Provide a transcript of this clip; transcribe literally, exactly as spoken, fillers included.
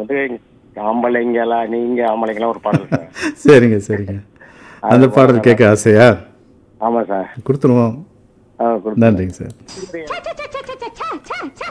வந்து ஆம்பளைங்களா நீங்க ஆம்பளைங்களா ஒரு பாடல் சார். சரிங்க சரிங்க. அந்த அது பாடல் கேட்க ஆசையா? ஆமா சார். கொடுத்துருவோம். ஆ கொடுத்துருங்க. நன்றிங்க சார்.